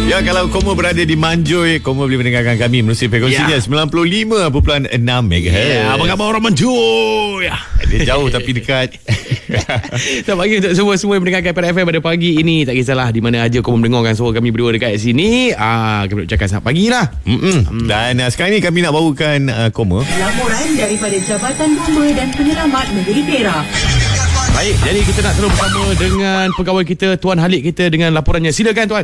Ya, kalau kamu berada di Manjoy, kamu boleh mendengarkan kami melalui frekuensinya 95.6 MHz. Ya, apa khabar orang Manjoy? Dia jauh tapi dekat. Selamat pagi untuk semua yang mendengarkan Pada FM pada pagi ini. Tak kisahlah di mana aja kamu mendengarkan suara kami berdua dekat sini. Kami nak ucapkan selamat pagi lah. Dan sekarang ni kami nak bawakan kamu laporan daripada Jabatan Bomba dan Penyelamat Negeri Perak. Baik, jadi kita nak terus bersama dengan pegawai kita, Tuan Halik kita dengan laporannya. Silakan Tuan.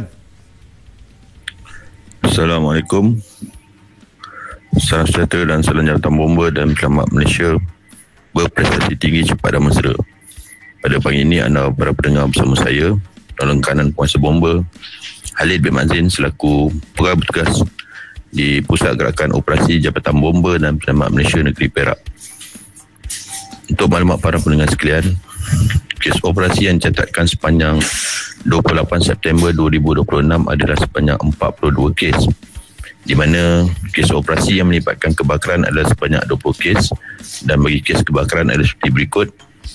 Assalamualaikum. Salam sejahtera dan salam Jabatan Bomba dan Penyelamat Malaysia berprestasi tinggi, cepat dan mesra. Pada pagi ini anda para pendengar bersama saya, dalam kanan penguasa bomba Khalid bin Mazin selaku pegawai bertugas di Pusat Gerakan Operasi Jabatan Bomba dan Penyelamat Malaysia Negeri Perak. Untuk maklumat para pendengar sekalian, kes operasi yang dicatatkan sepanjang 28 September 2026 adalah sebanyak 42 kes, di mana kes operasi yang melibatkan kebakaran adalah sebanyak 20 kes, dan bagi kes kebakaran adalah seperti berikut.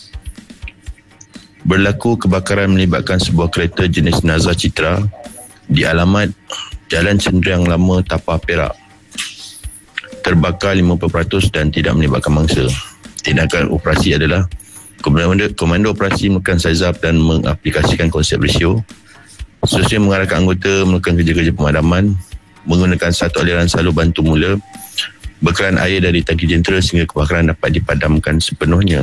Berlaku kebakaran melibatkan sebuah kereta jenis Nazar Citra di alamat Jalan Cendriang Lama, Tapah, Perak. Terbakar 50% dan tidak melibatkan mangsa. Tindakan operasi adalah Komando Operasi melakukan sizap dan mengaplikasikan konsep rasio. Seterusnya mengarahkan anggota melakukan kerja-kerja pemadaman menggunakan satu aliran salur bantu mula, bekalan air dari tangki jentera sehingga kebakaran dapat dipadamkan sepenuhnya.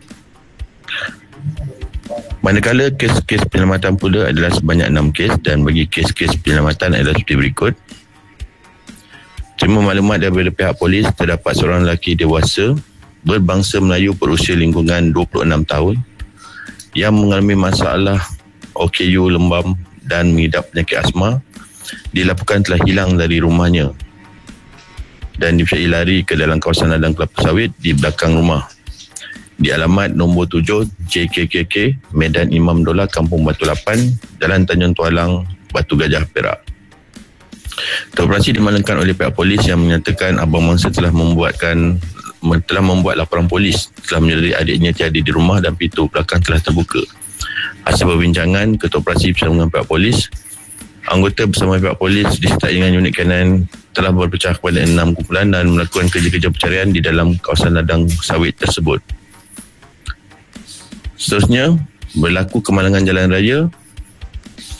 Manakala kes-kes penyelamatan pula adalah sebanyak 6 kes, dan bagi kes-kes penyelamatan adalah seperti berikut. Terima maklumat daripada pihak polis, terdapat seorang lelaki dewasa berbangsa Melayu berusia lingkungan 26 tahun yang mengalami masalah OKU lembam dan mengidap penyakit asma, dilaporkan telah hilang dari rumahnya dan dipercayai lari ke dalam kawasan ladang kelapa sawit di belakang rumah di alamat nombor 7 JKKK Medan Imam Dola, Kampung Batu 8, Jalan Tanjung Tualang, Batu Gajah, Perak. Operasi dimaklumkan oleh pihak polis yang menyatakan abang mangsa telah membuat laporan polis telah menyedari adiknya tiada di rumah dan pintu belakang telah terbuka. Hasil perbincangan, Ketua Operasi bersama dengan pihak polis, anggota bersama pihak polis disertai dengan unit kanan telah berpecah kepada 6 kumpulan dan melakukan kerja-kerja pencarian di dalam kawasan ladang sawit tersebut. Seterusnya, berlaku kemalangan jalan raya